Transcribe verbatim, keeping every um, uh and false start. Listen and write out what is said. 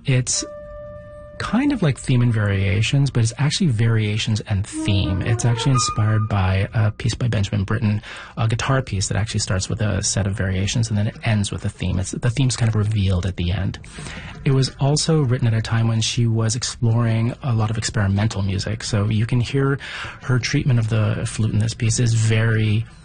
It's kind of like theme and variations, but it's actually variations and theme. It's actually inspired by a piece by Benjamin Britten, a guitar piece that actually starts with a set of variations and then it ends with a theme. It's, the theme's kind of revealed at the end. It was also written at a time when she was exploring a lot of experimental music. So you can hear her treatment of the flute in this piece is very